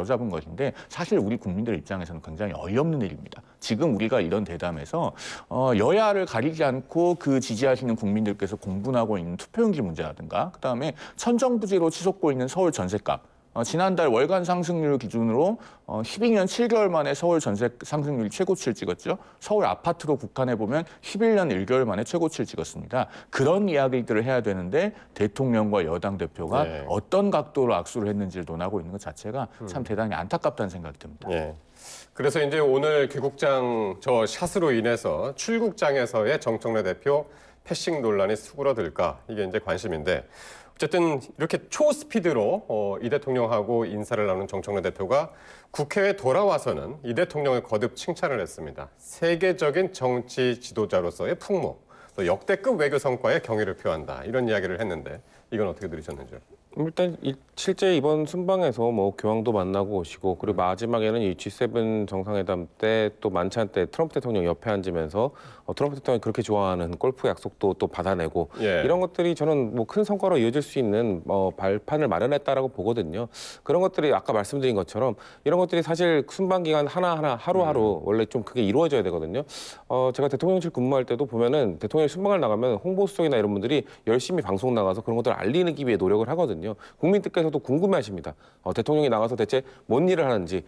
바로잡은 것인데 사실 우리 국민들 입장에서는 굉장히 어이없는 일입니다. 지금 우리가 이런 대담에서 여야를 가리지 않고 그 지지하시는 국민들께서 공분하고 있는 투표용지 문제라든가 그다음에 천정부지로 치솟고 있는 서울 전셋값 지난달 월간 상승률 기준으로 12년 7개월 만에 서울 전세 상승률이 최고치를 찍었죠. 서울 아파트로 국한해보면 11년 1개월 만에 최고치를 찍었습니다. 그런 이야기들을 해야 되는데 대통령과 여당 대표가 네. 어떤 각도로 악수를 했는지를 논하고 있는 것 자체가 참 대단히 안타깝다는 생각이 듭니다. 네. 그래서 이제 오늘 귀국장 저 샷으로 인해서 출국장에서의 정청래 대표 패싱 논란이 수그러들까 이게 이제 관심인데 어쨌든 이렇게 초스피드로 이 대통령하고 인사를 나눈 정청래 대표가 국회에 돌아와서는 이 대통령을 거듭 칭찬을 했습니다. 세계적인 정치 지도자로서의 풍모, 또 역대급 외교 성과에 경의를 표한다 이런 이야기를 했는데 이건 어떻게 들으셨는지요? 일단 실제 이번 순방에서 뭐 교황도 만나고 오시고 그리고 마지막에는 이 G7 정상회담 때 또 만찬 때 트럼프 대통령 옆에 앉으면서 트럼프 대통령이 그렇게 좋아하는 골프 약속도 또 받아내고 이런 것들이 저는 뭐 큰 성과로 이어질 수 있는 발판을 마련했다라고 보거든요. 그런 것들이 아까 말씀드린 것처럼 이런 것들이 사실 순방 기간 하나하나 하루하루 원래 좀 그게 이루어져야 되거든요. 제가 대통령실 근무할 때도 보면은 대통령이 순방을 나가면 홍보수석이나 이런 분들이 열심히 방송 나가서 그런 것들을 알리기 위해 노력을 하거든요. 국민들께서도 궁금해하십니다. 대통령이 나가서 대체 뭔 일을 하는지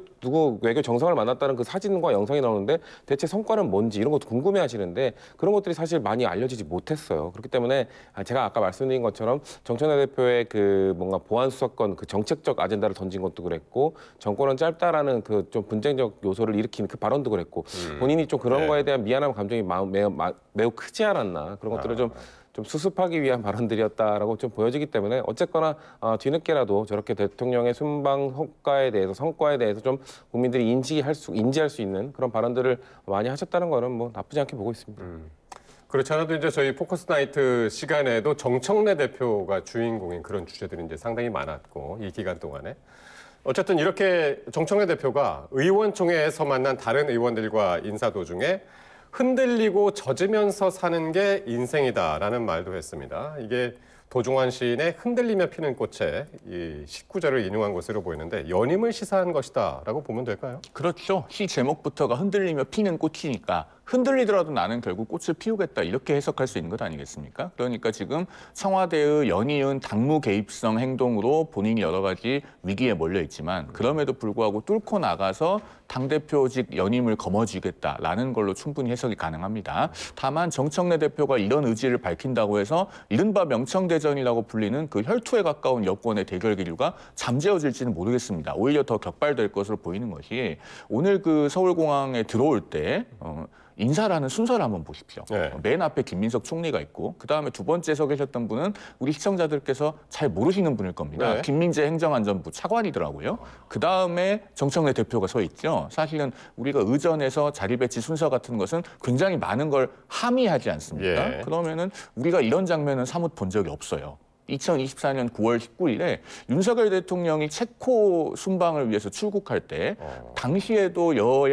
외교 정상을 만났다는 그 사진과 영상이 나오는데 대체 성과는 뭔지 이런 것도 궁금해하시는데 그런 것들이 사실 많이 알려지지 못했어요. 그렇기 때문에 제가 아까 말씀드린 것처럼 정청래 대표의 그 뭔가 보안 수사권 그 정책적 아젠다를 던진 것도 그랬고 정권은 짧다라는 그 좀 분쟁적 요소를 일으킨 그 발언도 그랬고 본인이 좀 그런 거에 대한 미안한 감정이 매우 크지 않았나 그런 것들을 좀 수습하기 위한 발언들이었다라고 좀 보여지기 때문에 어쨌거나 뒤늦게라도 저렇게 대통령의 순방 성과에 대해서 좀 국민들이 인지할 수 있는 그런 발언들을 많이 하셨다는 거는 뭐 나쁘지 않게 보고 있습니다. 그렇지 않아도 이제 저희 포커스 나이트 시간에도 정청래 대표가 주인공인 그런 주제들이 이제 상당히 많았고 이 기간 동안에 어쨌든 이렇게 정청래 대표가 의원총회에서 만난 다른 의원들과 인사 도중에 흔들리고 젖으면서 사는 게 인생이다라는 말도 했습니다. 이게 도중환 시인의 흔들리며 피는 꽃에 이 19절을 인용한 것으로 보이는데 연임을 시사한 것이다라고 보면 될까요? 그렇죠. 시 제목부터가 흔들리며 피는 꽃이니까 흔들리더라도 나는 결국 꽃을 피우겠다 이렇게 해석할 수 있는 것 아니겠습니까? 그러니까 지금 청와대의 연이은 당무 개입성 행동으로 본인이 여러 가지 위기에 몰려 있지만 그럼에도 불구하고 뚫고 나가서 당대표직 연임을 거머쥐겠다라는 걸로 충분히 해석이 가능합니다. 다만 정청래 대표가 이런 의지를 밝힌다고 해서 이른바 명청대전이라고 불리는 그 혈투에 가까운 여권의 대결 기류가 잠재워질지는 모르겠습니다. 오히려 더 격발될 것으로 보이는 것이 오늘 그 서울공항에 들어올 때 인사라는 순서를 한번 보십시오. 맨 앞에 김민석 총리가 있고 그다음에 두 번째 서 계셨던 분은 우리 시청자들께서 잘 모르시는 분일 겁니다. 김민재 행정안전부 차관이더라고요. 그다음에 정청래 대표가 서 있죠. 사실은 우리가 의전에서 자리 배치 순서 같은 것은 굉장히 많은 걸 함의하지 않습니까? 그러면은 우리가 이런 장면은 사뭇 본 적이 없어요. 2024년 9월 19일에 윤석열 대통령이 체코 순방을 위해서 출국할 때 당시에도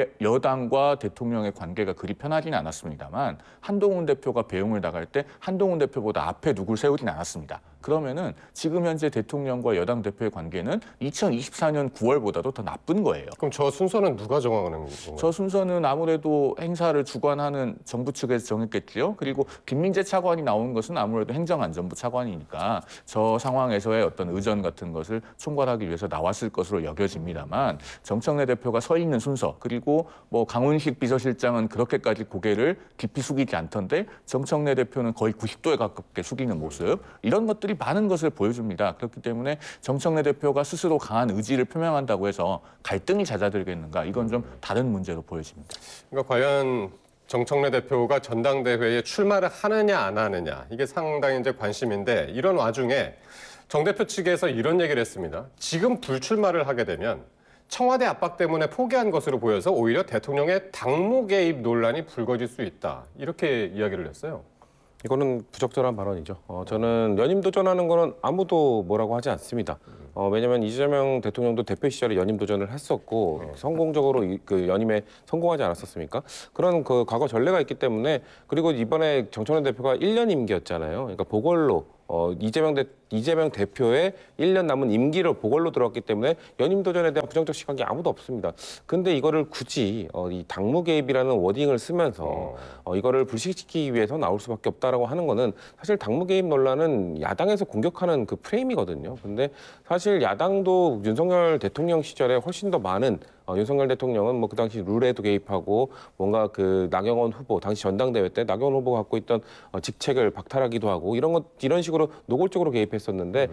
여당과 대통령의 관계가 그리 편하지는 않았습니다만 한동훈 대표가 배웅을 나갈 때 한동훈 대표보다 앞에 누굴 세우진 않았습니다. 그러면은 지금 현재 대통령과 여당 대표의 관계는 2024년 9월보다도 더 나쁜 거예요. 그럼 저 순서는 누가 정하는 건가요? 저 순서는 아무래도 행사를 주관하는 정부 측에서 정했겠죠. 그리고 김민재 차관이 나온 것은 아무래도 행정안전부 차관이니까 저 상황에서의 어떤 의전 같은 것을 총괄하기 위해서 나왔을 것으로 여겨집니다만 정청래 대표가 서 있는 순서 그리고 뭐 강훈식 비서실장은 그렇게까지 고개를 깊이 숙이지 않던데 정청래 대표는 거의 90도에 가깝게 숙이는 모습 이런 것들이 많은 것을 보여줍니다. 그렇기 때문에 정청래 대표가 스스로 강한 의지를 표명한다고 해서 갈등이 잦아들겠는가 이건 좀 다른 문제로 보여집니다. 그러니까 과연 정청래 대표가 전당대회에 출마를 하느냐 안 하느냐 이게 상당히 이제 관심인데 이런 와중에 정 대표 측에서 이런 얘기를 했습니다. 지금 불출마를 하게 되면 청와대 압박 때문에 포기한 것으로 보여서 오히려 대통령의 당무 개입 논란이 불거질 수 있다. 이렇게 이야기를 했어요. 이거는 부적절한 발언이죠. 저는 연임 도전하는 거는 아무도 뭐라고 하지 않습니다. 왜냐하면 이재명 대통령도 대표 시절에 연임 도전을 했었고 성공적으로 그 연임에 성공하지 않았었습니까? 그런 그 과거 전례가 있기 때문에 그리고 이번에 정청래 대표가 1년 임기였잖아요. 그러니까 보궐로 이재명 이재명 대표의 1년 남은 임기를 보궐로 들어왔기 때문에 연임 도전에 대한 부정적 시각이 아무도 없습니다. 근데 이거를 굳이 이 당무 개입이라는 워딩을 쓰면서 이거를 불식시키기 위해서 나올 수밖에 없다라고 하는 거는 사실 당무 개입 논란은 야당에서 공격하는 그 프레임이거든요. 근데 사실 야당도 윤석열 대통령 시절에 훨씬 더 많은 윤석열 대통령은 뭐 그 당시 룰에도 개입하고 뭔가 그 나경원 후보 당시 전당대회 때 나경원 후보가 갖고 있던 직책을 박탈하기도 하고 이런 식으로 노골적으로 개입했었는데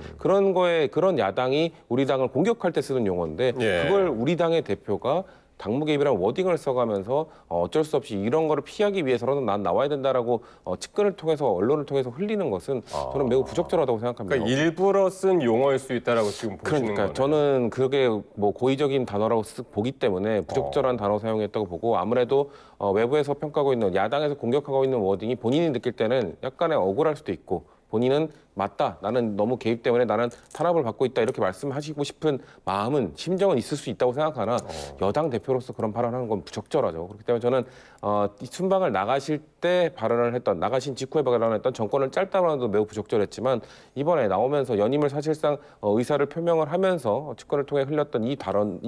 그런 야당이 우리 당을 공격할 때 쓰는 용어인데 예. 그걸 우리 당의 대표가 당무 개입이라는 워딩을 써가면서 어쩔 수 없이 이런 거를 피하기 위해서라도 난 나와야 된다라고 측근을 통해서 언론을 통해서 흘리는 것은 저는 매우 부적절하다고 생각합니다. 그러니까 일부러 쓴 용어일 수 있다라고 지금 보시는 그러니까 거네요. 저는 그게 뭐 고의적인 단어라고 보기 때문에 부적절한 단어 사용했다고 보고 아무래도 외부에서 평가하고 있는 야당에서 공격하고 있는 워딩이 본인이 느낄 때는 약간의 억울할 수도 있고 본인은 맞다. 나는 너무 개입 때문에 나는 탄압을 받고 있다. 이렇게 말씀하시고 싶은 마음은 심정은 있을 수 있다고 생각하나 여당 대표로서 그런 발언하는 건 부적절하죠. 그렇기 때문에 저는 이 순방을 나가실 때 발언을 했던 나가신 직후에 발언했던 정권을 짧다고 하도 매우 부적절했지만 이번에 나오면서 연임을 사실상 의사를 표명을 하면서 측근을 통해 흘렸던 이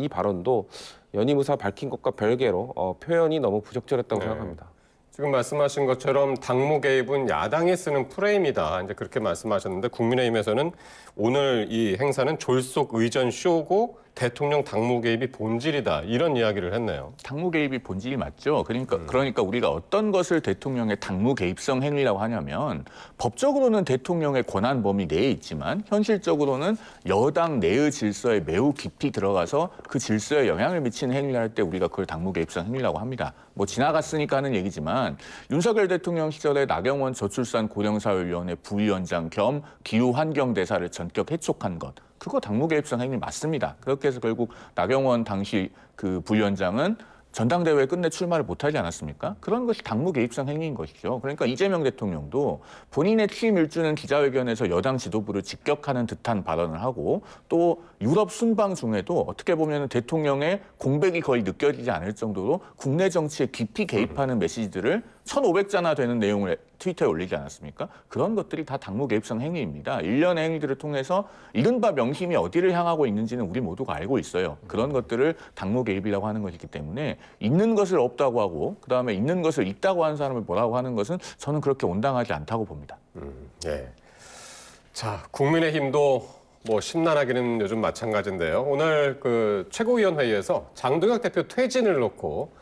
발언도 연임 의사 밝힌 것과 별개로 표현이 너무 부적절했다고 생각합니다. 지금 말씀하신 것처럼 당무 개입은 야당이 쓰는 프레임이다. 이제 그렇게 말씀하셨는데 국민의힘에서는 오늘 이 행사는 졸속 의전 쇼고 대통령 당무 개입이 본질이다. 이런 이야기를 했네요. 당무 개입이 본질이 맞죠. 그러니까 우리가 어떤 것을 대통령의 당무 개입성 행위라고 하냐면 법적으로는 대통령의 권한 범위 내에 있지만 현실적으로는 여당 내의 질서에 매우 깊이 들어가서 그 질서에 영향을 미치는 행위를 할 때 우리가 그걸 당무 개입성 행위라고 합니다. 뭐 지나갔으니까 하는 얘기지만 윤석열 대통령 시절에 나경원 저출산 고령사회위원회 부위원장 겸 기후환경대사를 전격 해촉한 것. 그거 당무 개입성 행위 맞습니다. 그렇게 해서 결국 나경원 당시 그 부위원장은 전당대회에 끝내 출마를 못하지 않았습니까? 그런 것이 당무 개입성 행위인 것이죠. 그러니까 이재명 대통령도 본인의 취임 일주는 기자회견에서 여당 지도부를 직격하는 듯한 발언을 하고 또 유럽 순방 중에도 어떻게 보면 대통령의 공백이 거의 느껴지지 않을 정도로 국내 정치에 깊이 개입하는 메시지들을 1,500자나 되는 내용을 트위터에 올리지 않았습니까? 그런 것들이 다 당무 개입성 행위입니다. 일련의 행위들을 통해서 이른바 명심이 어디를 향하고 있는지는 우리 모두가 알고 있어요. 그런 것들을 당무 개입이라고 하는 것이기 때문에 있는 것을 없다고 하고 그다음에 있는 것을 있다고 하는 사람을 뭐라고 하는 것은 저는 그렇게 온당하지 않다고 봅니다. 예. 자, 국민의힘도 뭐 심란하기는 요즘 마찬가지인데요. 오늘 그 최고위원회의에서 장동혁 대표 퇴진을 놓고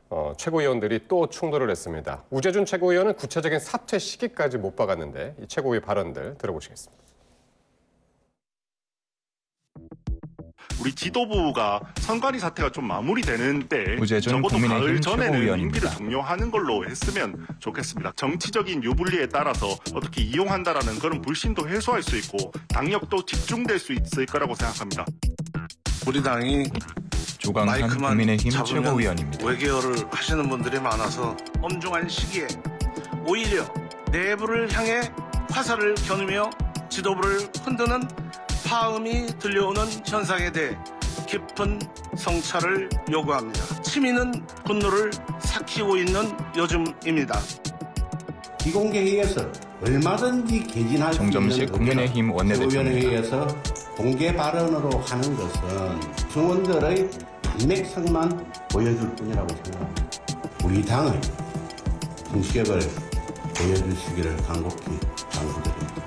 최고위원들이 또 충돌을 했습니다. 우재준 최고위원은 구체적인 사퇴 시기까지 못 박았는데 이 최고위 발언들 들어보시겠습니다. 우리 지도부가 선관위 사태가 좀 마무리되는 때 우재준 적어도 가을 국민의힘 전에는 최고위원입니다. 임기를 종료하는 걸로 했으면 좋겠습니다. 정치적인 유불리에 따라서 어떻게 이용한다라는 그런 불신도 해소할 수 있고 당력도 집중될 수 있을 거라고 생각합니다. 우리 당이 조강한 마이크만 국민의힘 잡으면 최고위원입니다. 외교를 하시는 분들이 많아서 엄중한 시기에 오히려 내부를 향해 화살을 겨누며 지도부를 흔드는 파음이 들려오는 현상에 대해 깊은 성찰을 요구합니다. 치미는 분노를 삭히고 있는 요즘입니다. 비공개회의에서 얼마든지 개진할 수 있는 정점식 국민의힘 원내대표입니다. 최고위원회의에서 공개 발언으로 하는 것은 중원들의 단맥성만 보여줄 뿐이라고 생각합니다. 우리 당의 품격을 보여주시기를 간곡히 당부드립니다.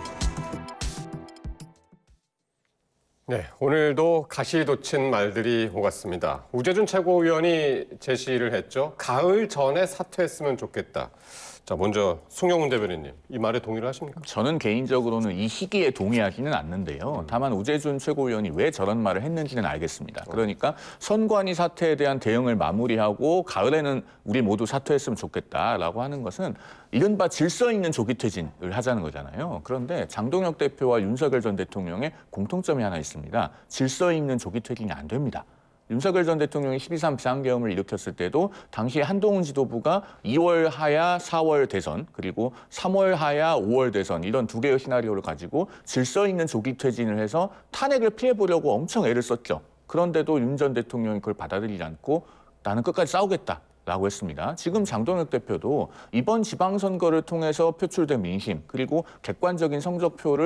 네, 오늘도 가시돋친 말들이 오갔습니다. 우재준 최고위원이 제시를 했죠. 가을 전에 사퇴했으면 좋겠다. 자, 먼저 송영훈 대변인님, 이 말에 동의를 하십니까? 저는 개인적으로는 이 시기에 동의하지는 않는데요. 다만 우재준 최고위원이 왜 저런 말을 했는지는 알겠습니다. 그러니까 선관위 사태에 대한 대응을 마무리하고 가을에는 우리 모두 사퇴했으면 좋겠다라고 하는 것은 이른바 질서 있는 조기 퇴진을 하자는 거잖아요. 그런데 장동혁 대표와 윤석열 전 대통령의 공통점이 하나 있습니다. 질서 있는 조기 퇴진이 안 됩니다. 윤석열 전 대통령이 12.3 비상계엄을 일으켰을 때도 당시 한동훈 지도부가 2월 하야 4월 대선 그리고 3월 하야 5월 대선 이런 두 개의 시나리오를 가지고 질서 있는 조기 퇴진을 해서 탄핵을 피해보려고 엄청 애를 썼죠. 그런데도 윤 전 대통령이 그걸 받아들이지 않고 나는 끝까지 싸우겠다라고 했습니다. 지금 장동혁 대표도 이번 지방선거를 통해서 표출된 민심 그리고 객관적인 성적표를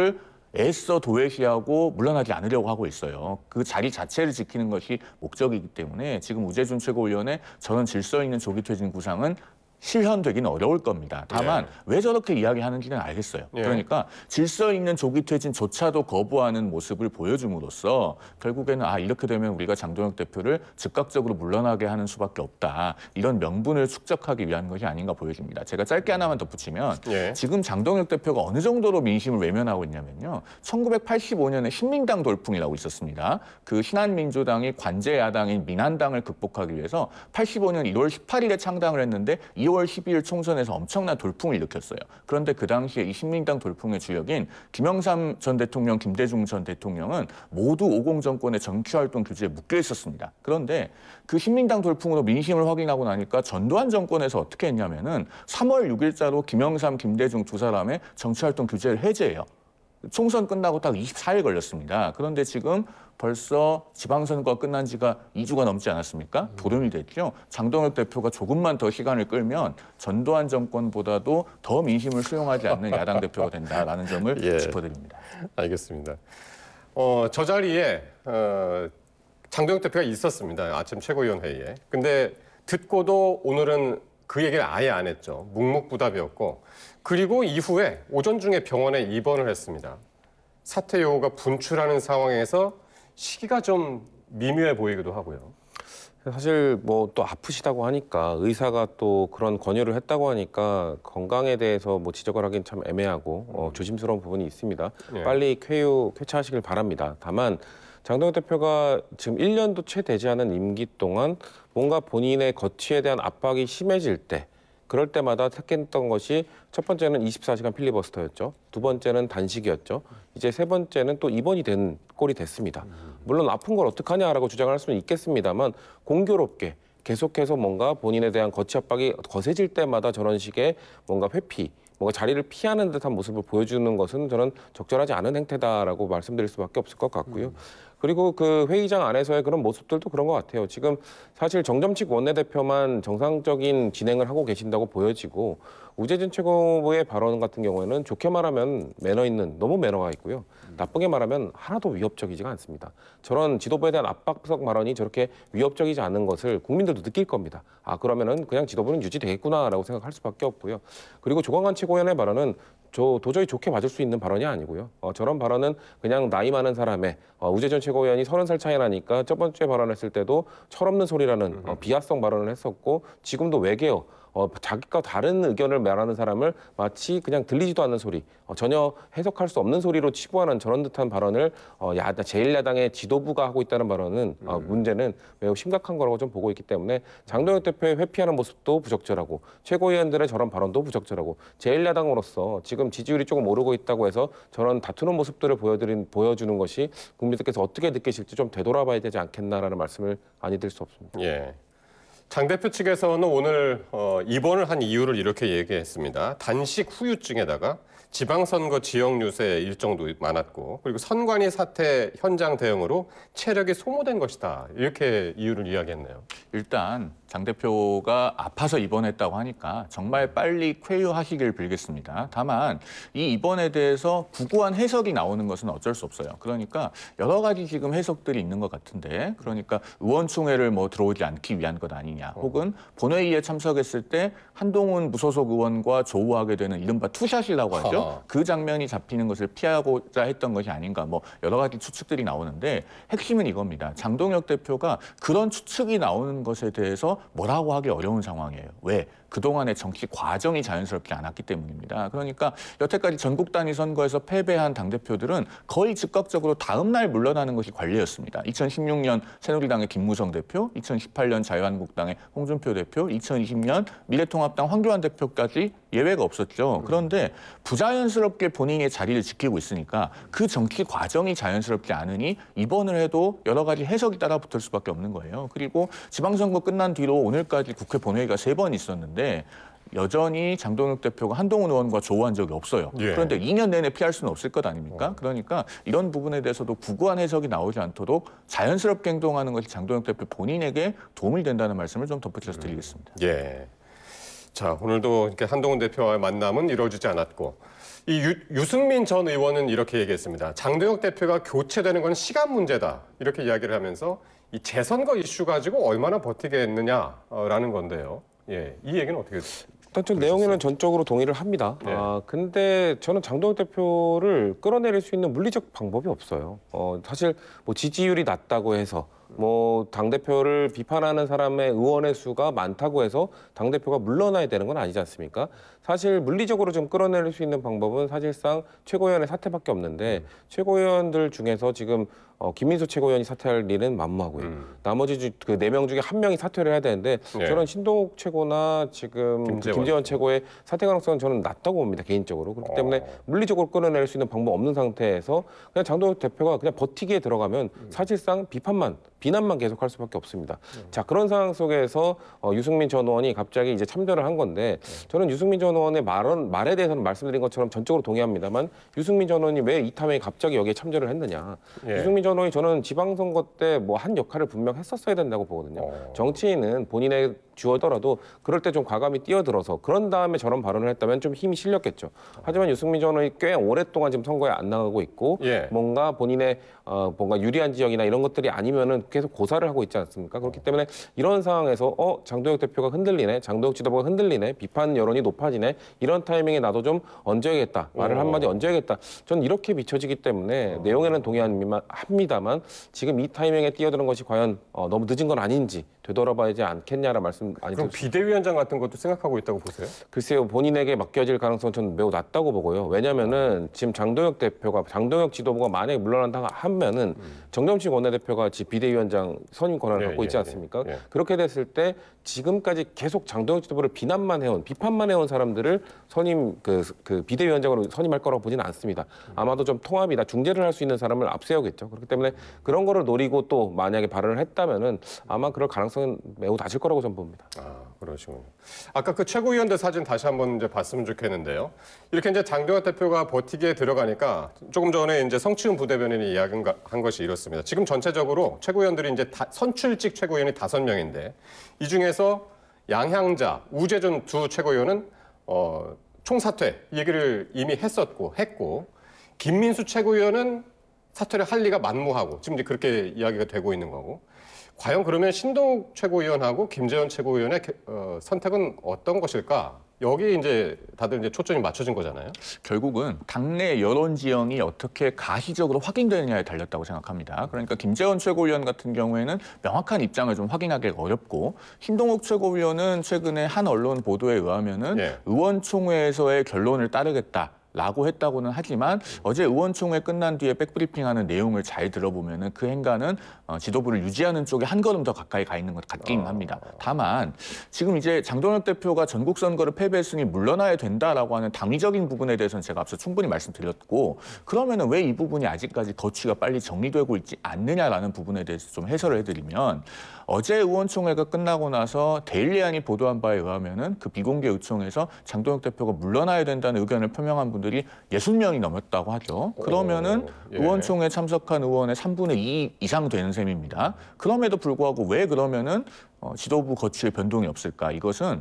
애써 도외시하고 물러나지 않으려고 하고 있어요. 그 자리 자체를 지키는 것이 목적이기 때문에 지금 우재준 최고위원의 저런 질서 있는 조기 퇴진 구상은 실현되기는 어려울 겁니다. 다만 왜 저렇게 이야기하는지는 알겠어요. 그러니까 질서 있는 조기 퇴진조차도 거부하는 모습을 보여줌으로써 결국에는 이렇게 되면 우리가 장동혁 대표를 즉각적으로 물러나게 하는 수밖에 없다. 이런 명분을 축적하기 위한 것이 아닌가 보여집니다. 제가 짧게 하나만 덧붙이면 지금 장동혁 대표가 어느 정도로 민심을 외면하고 있냐면요. 1985년에 신민당 돌풍이라고 있었습니다. 그 신한민주당이 관제 야당인 민한당을 극복하기 위해서 85년 1월 18일에 창당을 했는데 2월 12일 총선에서 엄청난 돌풍을 일으켰어요. 그런데 그 당시에 이 신민당 돌풍의 주역인 김영삼 전 대통령, 김대중 전 대통령은 모두 50 정권의 정치활동 규제에 묶여 있었습니다. 그런데 그 신민당 돌풍으로 민심을 확인하고 나니까 전두환 정권에서 어떻게 했냐면은 3월 6일자로 김영삼, 김대중 두 사람의 정치활동 규제를 해제해요. 총선 끝나고 딱 24일 걸렸습니다. 그런데 지금 벌써 지방선거가 끝난 지가 2주가 넘지 않았습니까? 보름이 됐죠. 장동혁 대표가 조금만 더 시간을 끌면 전두환 정권보다도 더 민심을 수용하지 않는 야당 대표가 된다라는 점을 짚어드립니다. 알겠습니다. 저 자리에 장동혁 대표가 있었습니다. 아침 최고위원 회의에. 근데 듣고도 오늘은 그 얘기를 아예 안 했죠. 묵묵부답이었고 그리고 이후에 오전 중에 병원에 입원을 했습니다. 사퇴 요구가 분출하는 상황에서 시기가 좀 미묘해 보이기도 하고요. 사실 뭐 또 아프시다고 하니까 의사가 또 그런 권유를 했다고 하니까 건강에 대해서 뭐 지적을 하긴 참 애매하고 조심스러운 부분이 있습니다. 빨리 쾌차하시길 바랍니다. 다만 장동혁 대표가 지금 1년도 채 되지 않은 임기 동안 뭔가 본인의 거취에 대한 압박이 심해질 때 그럴 때마다 택했던 것이 첫 번째는 24시간 필리버스터였죠. 두 번째는 단식이었죠. 이제 세 번째는 또 입원이 된 꼴이 됐습니다. 물론 아픈 걸 어떡하냐라고 주장을 할 수는 있겠습니다만 공교롭게 계속해서 뭔가 본인에 대한 거취 압박이 거세질 때마다 저런 식의 뭔가 회피, 뭔가 자리를 피하는 듯한 모습을 보여주는 것은 저는 적절하지 않은 행태다라고 말씀드릴 수밖에 없을 것 같고요. 그리고 그 회의장 안에서의 그런 모습들도 그런 것 같아요. 지금 사실 정점식 원내대표만 정상적인 진행을 하고 계신다고 보여지고 우재준 최고의 발언 같은 경우에는 좋게 말하면 매너 있는, 너무 매너가 있고요. 나쁘게 말하면 하나도 위협적이지가 않습니다. 저런 지도부에 대한 압박성 발언이 저렇게 위협적이지 않은 것을 국민들도 느낄 겁니다. 그러면은 그냥 지도부는 유지되겠구나라고 생각할 수밖에 없고요. 그리고 조광관 최고위원의 발언은 도저히 좋게 맞을 수 있는 발언이 아니고요. 저런 발언은 그냥 나이 많은 사람의 우재준 최고위원이 30살 차이 나니까 첫 번째 발언했을 때도 철없는 소리라는 비하성 발언을 했었고 지금도 외계어 자기가 다른 의견을 말하는 사람을 마치 그냥 들리지도 않는 소리, 전혀 해석할 수 없는 소리로 치부하는 저런 듯한 발언을 제1야당의 지도부가 하고 있다는 발언은 문제는 매우 심각한 거라고 좀 보고 있기 때문에 장동혁 대표의 회피하는 모습도 부적절하고 최고위원들의 저런 발언도 부적절하고 제1야당으로서 지금 지지율이 조금 오르고 있다고 해서 저런 다투는 모습들을 보여주는 것이 국민들께서 어떻게 느끼실지 좀 되돌아봐야 되지 않겠나라는 말씀을 안 드릴 수 없습니다. 장 대표 측에서는 오늘 입원을 한 이유를 이렇게 얘기했습니다. 단식 후유증에다가 지방선거 지역 유세 일정도 많았고 그리고 선관위 사태 현장 대응으로 체력이 소모된 것이다. 이렇게 이유를 이야기했네요. 일단 장 대표가 아파서 입원했다고 하니까 정말 빨리 쾌유하시길 빌겠습니다. 다만 이 입원에 대해서 구구한 해석이 나오는 것은 어쩔 수 없어요. 그러니까 여러 가지 지금 해석들이 있는 것 같은데 그러니까 의원총회를 들어오지 않기 위한 것 아니냐 혹은 본회의에 참석했을 때 한동훈 무소속 의원과 조우하게 되는 이른바 투샷이라고 하죠. 그 장면이 잡히는 것을 피하고자 했던 것이 아닌가 여러 가지 추측들이 나오는데 핵심은 이겁니다. 장동혁 대표가 그런 추측이 나오는 것에 대해서 뭐라고 하기 어려운 상황이에요. 왜? 그동안의 정치 과정이 자연스럽지 않았기 때문입니다. 그러니까 여태까지 전국 단위 선거에서 패배한 당대표들은 거의 즉각적으로 다음 날 물러나는 것이 관례였습니다. 2016년 새누리당의 김무성 대표, 2018년 자유한국당의 홍준표 대표, 2020년 미래통합당 황교안 대표까지 예외가 없었죠. 그런데 부자연스럽게 본인의 자리를 지키고 있으니까 그 정치 과정이 자연스럽지 않으니 입원을 해도 여러 가지 해석이 따라붙을 수밖에 없는 거예요. 그리고 지방선거 끝난 뒤로 오늘까지 국회 본회의가 3번 있었는데 여전히 장동혁 대표가 한동훈 의원과 조우한 적이 없어요. 그런데 2년 내내 피할 수는 없을 것 아닙니까? 그러니까 이런 부분에 대해서도 구구한 해석이 나오지 않도록 자연스럽게 행동하는 것이 장동혁 대표 본인에게 도움이 된다는 말씀을 좀 덧붙여서 드리겠습니다. 자, 오늘도 이렇게 한동훈 대표와의 만남은 이루어지지 않았고 이 유승민 전 의원은 이렇게 얘기했습니다. 장동혁 대표가 교체되는 건 시간 문제다. 이렇게 이야기를 하면서 이 재선거 이슈 가지고 얼마나 버티겠느냐라는 건데요. 예, 이 얘기는 어떻게 일단 좀 내용에는 전적으로 동의를 합니다. 네. 근데 저는 장동혁 대표를 끌어내릴 수 있는 물리적 방법이 없어요. 사실 뭐 지지율이 낮다고 해서 뭐 당대표를 비판하는 사람의 의원의 수가 많다고 해서 당대표가 물러나야 되는 건 아니지 않습니까? 사실 물리적으로 좀 끌어내릴 수 있는 방법은 사실상 최고위원의 사퇴밖에 없는데 최고위원들 중에서 지금 김민수 최고위원이 사퇴할 일은 만무하고요. 나머지 그 4명 중에 1명이 사퇴를 해야 되는데 네. 저는 신동욱 최고나 지금 김재원 최고의 사퇴 가능성은 저는 낮다고 봅니다, 개인적으로. 그렇기 때문에 물리적으로 끌어낼 수 있는 방법 없는 상태에서 그냥 장동혁 대표가 그냥 버티기에 들어가면 사실상 비난만 계속할 수밖에 없습니다. 자, 그런 상황 속에서 유승민 전 의원이 갑자기 이제 참여를 한 건데 저는 유승민 전 의원의 말에 대해서는 말씀드린 것처럼 전적으로 동의합니다만 유승민 전 의원이 왜 이참에 갑자기 여기에 참여를 했느냐. 예. 유승민 전 의원이 저는 지방선거 때 뭐 한 역할을 분명 했었어야 된다고 보거든요. 정치인은 본인의 주어더라도 그럴 때 좀 과감히 뛰어들어서 그런 다음에 저런 발언을 했다면 좀 힘이 실렸겠죠. 하지만 유승민 전 의원이 꽤 오랫동안 지금 선거에 안 나가고 있고 예. 뭔가 본인의 뭔가 유리한 지역이나 이런 것들이 아니면은 계속 고사를 하고 있지 않습니까? 그렇기 때문에 이런 상황에서 장동혁 대표가 흔들리네, 장동혁 지도부가 흔들리네, 비판 여론이 높아지네 이런 타이밍에 나도 좀 얹어야겠다, 말을 한마디 얹어야겠다. 저는 이렇게 비춰지기 때문에 내용에는 동의합니다만 지금 이 타이밍에 뛰어드는 것이 과연 너무 늦은 건 아닌지 되돌아봐야지 않겠냐라는 말씀 많이 그럼 드렸습니다. 비대위원장 같은 것도 생각하고 있다고 보세요? 글쎄요, 본인에게 맡겨질 가능성은 저는 매우 낮다고 보고요. 왜냐면은 지금 장동혁 지도부가 만약에 물러난다 하면은 정점식 원내대표가 지금 비대위원장 선임 권한을 갖고 있지 않습니까? 예. 그렇게 됐을 때 지금까지 계속 장동혁 지도부를 비판만 해온 사람들을 그 비대위원장으로 선임할 거라고 보지는 않습니다. 아마도 좀 통합이나 중재를 할 수 있는 사람을 앞세우겠죠. 그렇기 때문에 그런 거를 노리고 또 만약에 발언을 했다면은 아마 그럴 가능성은 매우 낮을 거라고 저는 봅니다. 그러시군요. 아까 그 최고위원들 사진 다시 한번 이제 봤으면 좋겠는데요. 이렇게 이제 장동혁 대표가 버티기에 들어가니까 조금 전에 이제 성치훈 부대변인이 이야기한 것이 이렇습니다. 지금 전체적으로 최고위원들이 이제 선출직 최고위원이 5명인데 이 중에서 양향자, 우재준 두 최고위원은 총사퇴 얘기를 이미 했고 김민수 최고위원은 사퇴를 할 리가 만무하고 지금 이제 그렇게 이야기가 되고 있는 거고. 과연 그러면 신동욱 최고위원하고 김재원 최고위원의 선택은 어떤 것일까? 여기 이제 다들 이제 초점이 맞춰진 거잖아요. 결국은 당내 여론 지형이 어떻게 가시적으로 확인되느냐에 달렸다고 생각합니다. 그러니까 김재원 최고위원 같은 경우에는 명확한 입장을 좀 확인하기가 어렵고 신동욱 최고위원은 최근에 한 언론 보도에 의하면은 예. 의원총회에서의 결론을 따르겠다. 라고 했다고는 하지만 어제 의원총회 끝난 뒤에 백브리핑하는 내용을 잘 들어보면은 그 행간은 지도부를 유지하는 쪽에 한 걸음 더 가까이 가 있는 것 같기는 합니다. 다만 지금 이제 장동혁 대표가 전국 선거를 패배했으니 물러나야 된다라고 하는 당위적인 부분에 대해서는 제가 앞서 충분히 말씀드렸고 그러면은 왜 이 부분이 아직까지 거취가 빨리 정리되고 있지 않느냐라는 부분에 대해서 좀 해설을 해드리면 어제 의원총회가 끝나고 나서 데일리안이 보도한 바에 의하면은 그 비공개 의총에서 장동혁 대표가 물러나야 된다는 의견을 표명한 분들이 60명이 넘었다고 하죠. 그러면은 예. 의원총회 참석한 의원의 3분의 2 이상 되는 셈입니다. 그럼에도 불구하고 왜 그러면은 지도부 거취에 변동이 없을까? 이것은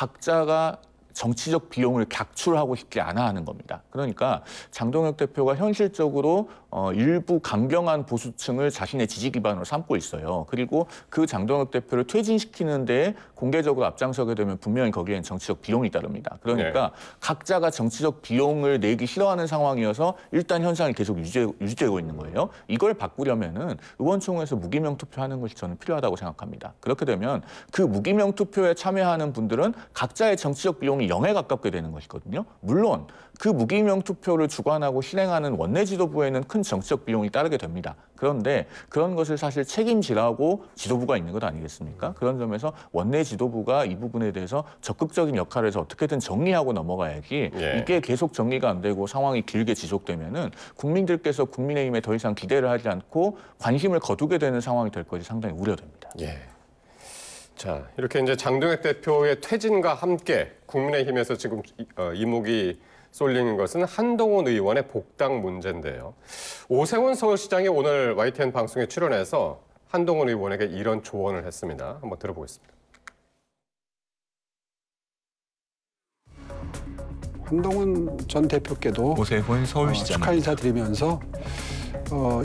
각자가 정치적 비용을 객출하고 싶지 않아 하는 겁니다. 그러니까 장동혁 대표가 현실적으로 일부 강경한 보수층을 자신의 지지 기반으로 삼고 있어요. 그리고 그 장동혁 대표를 퇴진시키는 데에 공개적으로 앞장서게 되면 분명히 거기에는 정치적 비용이 따릅니다. 그러니까 각자가 정치적 비용을 내기 싫어하는 상황이어서 일단 현상이 계속 유지되고 있는 거예요. 이걸 바꾸려면은 의원총회에서 무기명 투표하는 것이 저는 필요하다고 생각합니다. 그렇게 되면 그 무기명 투표에 참여하는 분들은 각자의 정치적 비용이 0에 가깝게 되는 것이거든요. 물론 그 무기명 투표를 주관하고 실행하는 원내 지도부에는 큰 정치적 비용이 따르게 됩니다. 그런데 그런 것을 사실 책임지라고 지도부가 있는 것 아니겠습니까? 그런 점에서 원내 지도부가 이 부분에 대해서 적극적인 역할을 해서 어떻게든 정리하고 넘어가야지 이게 계속 정리가 안 되고 상황이 길게 지속되면은 국민들께서 국민의힘에 더 이상 기대를 하지 않고 관심을 거두게 되는 상황이 될 것이 상당히 우려됩니다. 자, 이렇게 이제 장동혁 대표의 퇴진과 함께 국민의힘에서 지금 이목이 쏠린 것은 한동훈 의원의 복당 문제인데요. 오세훈 서울시장이 오늘 YTN 방송에 출연해서 한동훈 의원에게 이런 조언을 했습니다. 한번 들어보겠습니다. 한동훈 전 대표께도 오세훈 서울시장 축하 인사드리면서